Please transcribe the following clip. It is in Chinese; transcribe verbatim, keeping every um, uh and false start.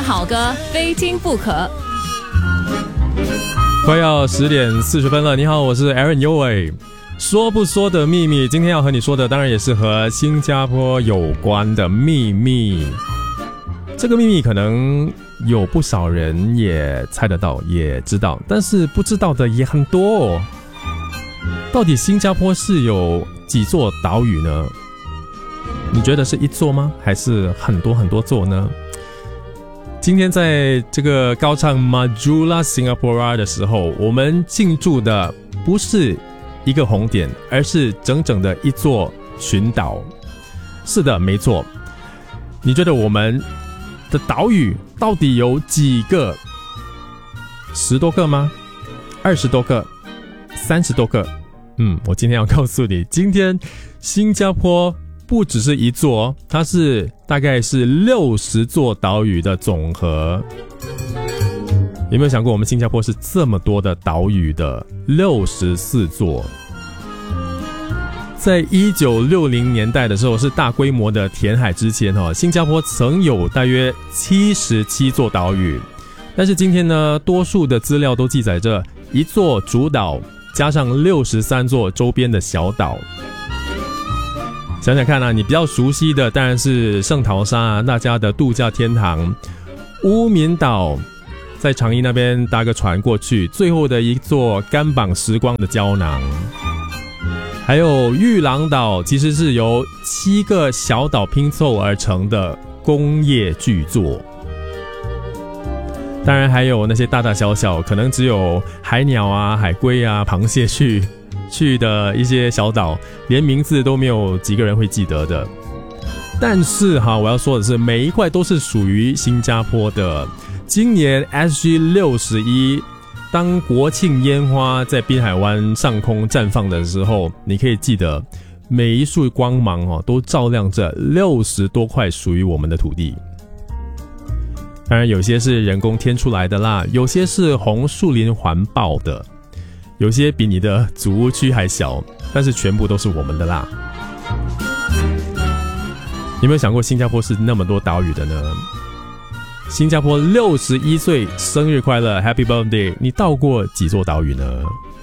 好歌，非听不可。 快要十点四十分了，你好，我是 Aaron 尤伟。说不说的秘密，今天要和你说的当然也是和新加坡有关的秘密。这个秘密可能有不少人也猜得到，也知道，但是不知道的也很多哦。到底新加坡是有几座岛屿呢？你觉得是一座吗？还是很多很多座呢？今天在这个高唱 Majulah Singapura 的时候，我们进驻的不是一个红点，而是整整的一座群岛。是的，没错。你觉得我们的岛屿到底有几个？十多个吗？二十多个？三十多个？嗯，我今天要告诉你，今天新加坡不只是一座，它是大概是六十座岛屿的总和。有没有想过我们新加坡是这么多的岛屿的？六十四座。在一九六零年代的时候，是大规模的填海之前，新加坡曾有大约七十七座岛屿。但是今天呢，多数的资料都记载着一座主岛加上六十三座周边的小岛。想想看啊，你比较熟悉的当然是圣淘沙啊，大家的度假天堂。乌敏岛在长屿那边搭个船过去，最后的一座甘榜时光的胶囊。还有玉郎岛，其实是由七个小岛拼凑而成的工业巨作。当然还有那些大大小小可能只有海鸟啊、海龟啊、螃蟹去去的一些小岛，连名字都没有几个人会记得的。但是哈，我要说的是，每一块都是属于新加坡的。今年 S G 六十一，当国庆烟花在滨海湾上空绽放的时候，你可以记得每一束光芒哦，都照亮着六十多块属于我们的土地。当然有些是人工添出来的啦，有些是红树林环抱的，有些比你的祖屋区还小，但是全部都是我们的啦。有没有想过新加坡是那么多岛屿的呢？新加坡六十一岁生日快乐 Happy Birthday， 你到过几座岛屿呢？